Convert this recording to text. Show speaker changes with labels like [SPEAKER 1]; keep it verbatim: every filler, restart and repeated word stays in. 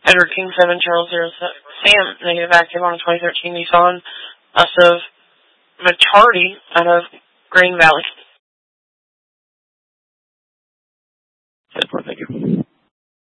[SPEAKER 1] Edward King seven, Charles zero, Sam, negative active on a twenty thirteen Nissan S of Machardi out of Green Valley.
[SPEAKER 2] Thank you.